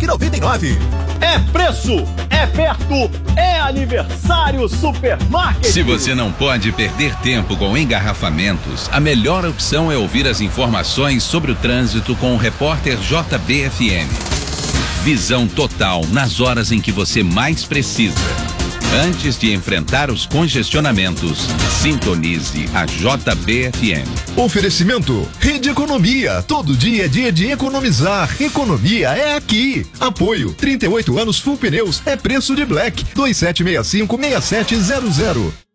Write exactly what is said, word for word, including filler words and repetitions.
e noventa e nove. É preço, é perto, é aniversário Supermarket. Se você não pode perder tempo com engarrafamentos, a melhor opção é ouvir as informações sobre o trânsito com o repórter J B F M. Visão total nas horas em que você mais precisa. Antes de enfrentar os congestionamentos, sintonize a J B F M. Oferecimento Rede Economia. Todo dia é dia de economizar. Economia é aqui. Apoio trinta e oito anos Full Pneus. É preço de Black. dois sete seis cinco, seis sete zero zero.